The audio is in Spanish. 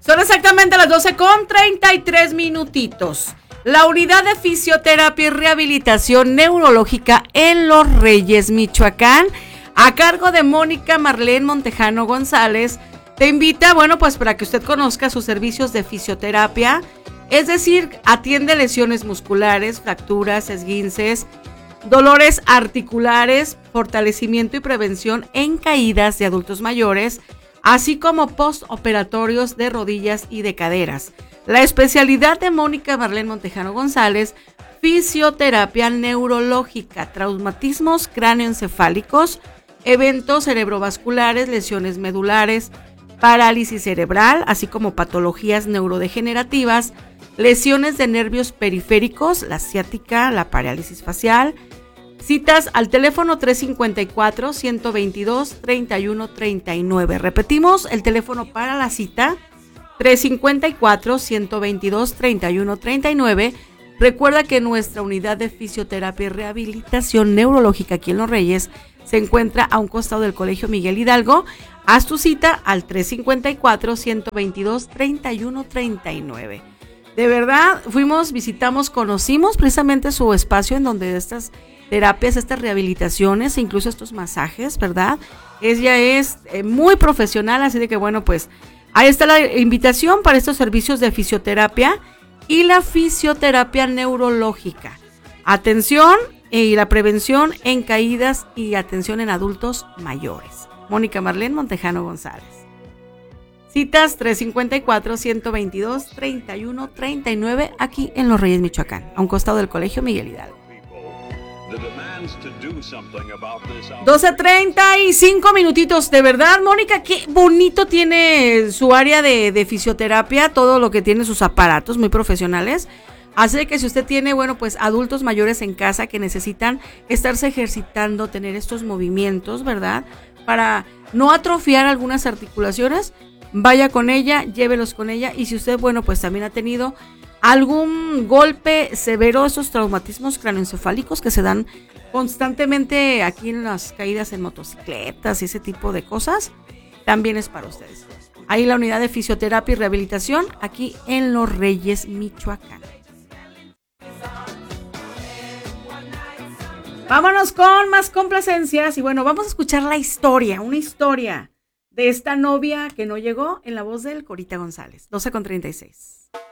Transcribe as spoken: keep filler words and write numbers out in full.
Son exactamente las doce con treinta y tres minutitos. La unidad de fisioterapia y rehabilitación neurológica en Los Reyes, Michoacán, a cargo de Mónica Marlene Montejano González, te invita, bueno, pues para que usted conozca sus servicios de fisioterapia, es decir, atiende lesiones musculares, fracturas, esguinces, dolores articulares, fortalecimiento y prevención en caídas de adultos mayores, así como postoperatorios de rodillas y de caderas. La especialidad de Mónica Marlene Montejano González, fisioterapia neurológica, traumatismos cráneoencefálicos, eventos cerebrovasculares, lesiones medulares, parálisis cerebral, así como patologías neurodegenerativas, lesiones de nervios periféricos, la ciática, la parálisis facial. Citas al teléfono tres cinco cuatro, uno dos dos, tres uno tres nueve. Repetimos, el teléfono para la cita, tres cinco cuatro, uno dos dos, tres uno tres nueve. Recuerda que nuestra unidad de fisioterapia y rehabilitación neurológica aquí en Los Reyes se encuentra a un costado del Colegio Miguel Hidalgo. Haz tu cita al tres cinco cuatro, uno dos dos, tres uno tres nueve. De verdad, fuimos, visitamos, conocimos precisamente su espacio en donde estas terapias, estas rehabilitaciones, incluso estos masajes, ¿verdad? Ella es eh, muy profesional, así de que bueno, pues ahí está la invitación para estos servicios de fisioterapia y la fisioterapia neurológica. Atención y la prevención en caídas y atención en adultos mayores. Mónica Marlene Montejano González. Citas tres cinco cuatro, uno dos dos, tres uno tres nueve aquí en Los Reyes, Michoacán, a un costado del Colegio Miguel Hidalgo. doce treinta y cinco minutitos, de verdad, Mónica, qué bonito tiene su área de, de fisioterapia, todo lo que tiene sus aparatos muy profesionales. Así que si usted tiene, bueno, pues adultos mayores en casa que necesitan estarse ejercitando, tener estos movimientos, ¿verdad? Para no atrofiar algunas articulaciones, vaya con ella, llévelos con ella. Y si usted, bueno, pues también ha tenido algún golpe severo, esos traumatismos cráneoencefálicos que se dan constantemente aquí en las caídas en motocicletas y ese tipo de cosas, también es para ustedes. Ahí la unidad de fisioterapia y rehabilitación aquí en Los Reyes, Michoacán. Vámonos con más complacencias y bueno, vamos a escuchar la historia, una historia de esta novia que no llegó en la voz del Corita González, doce con treinta y seis.